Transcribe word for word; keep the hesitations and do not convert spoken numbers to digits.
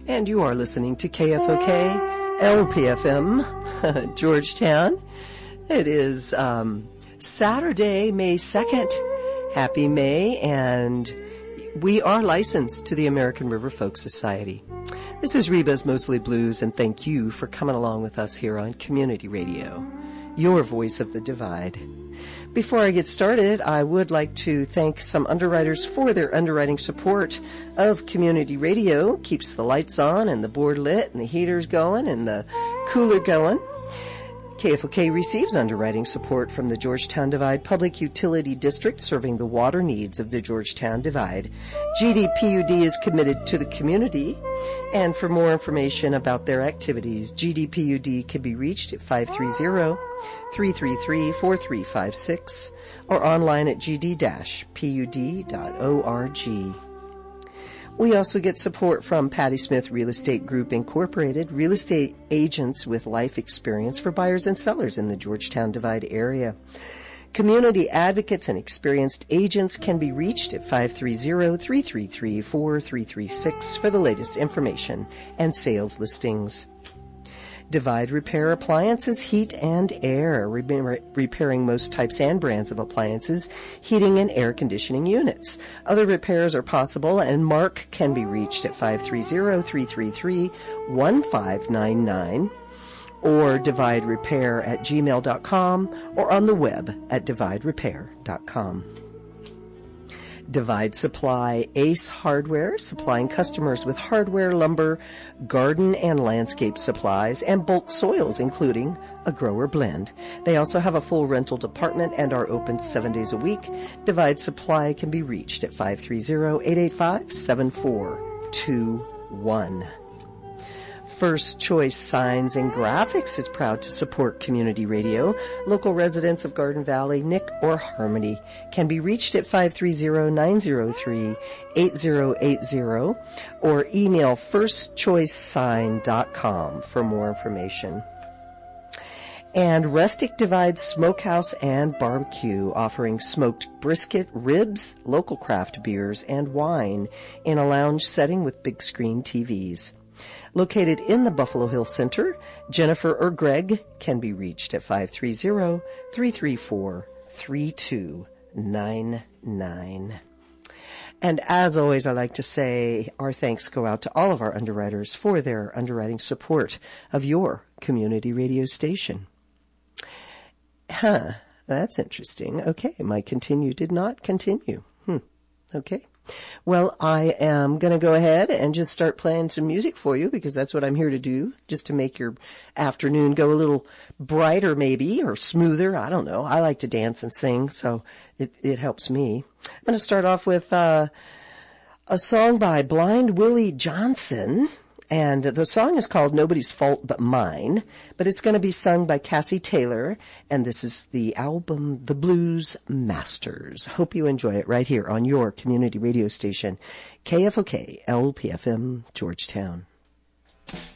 And you are listening to K F O K L P F M, Georgetown. It is um, Saturday, May second. Happy May, and we are licensed to the American River Folk Society. This is Reba's Mostly Blues, and thank you for coming along with us here on Community Radio, your voice of the divide. Before I get started, I would like to thank some underwriters for their underwriting support of Community Radio. Keeps the lights on and the board lit and the heaters going and the cooler going. K F O K receives underwriting support from the Georgetown Divide Public Utility District, serving the water needs of the Georgetown Divide. G D P U D is committed to the community, and for more information about their activities, G D P U D can be reached at five three zero, three three three, four three five six or online at g d dash p u d dot org. We also get support from Patty Smith Real Estate Group Incorporated, real estate agents with life experience for buyers and sellers in the Georgetown Divide area. Community advocates and experienced agents can be reached at five three zero, three three three, four three three six for the latest information and sales listings. Divide Repair Appliances, Heat and Air, re- repairing most types and brands of appliances, heating and air conditioning units. Other repairs are possible, and Mark can be reached at five three zero, three three three, one five nine nine or divide repair at gmail dot com or on the web at divide repair dot com. Divide Supply, Ace Hardware, supplying customers with hardware, lumber, garden and landscape supplies, and bulk soils, including a grower blend. They also have a full rental department and are open seven days a week. Divide Supply can be reached at five three zero, eight eight five, seven four two one. First Choice Signs and Graphics is proud to support Community Radio. Local residents of Garden Valley, Nick or Harmony, can be reached at five three zero, nine zero three, eight zero eight zero or email first choice sign dot com for more information. And Rustic Divide Smokehouse and Barbecue, offering smoked brisket, ribs, local craft beers, and wine in a lounge setting with big screen T Vs. Located in the Buffalo Hill Center, Jennifer or Greg can be reached at five three zero, three three four, three two nine nine. And as always, I like to say our thanks go out to all of our underwriters for their underwriting support of your community radio station. Huh, that's interesting. Okay, my continue did not continue. Hmm, okay. Well, I am going to go ahead and just start playing some music for you, because that's what I'm here to do, just to make your afternoon go a little brighter maybe, or smoother. I don't know. I like to dance and sing, so it, it helps me. I'm going to start off with uh, a song by Blind Willie Johnson, and the song is called Nobody's Fault But Mine, but it's going to be sung by Cassie Taylor, and this is the album The Blues Masters. Hope you enjoy it right here on your community radio station, K F O K L P F M, Georgetown.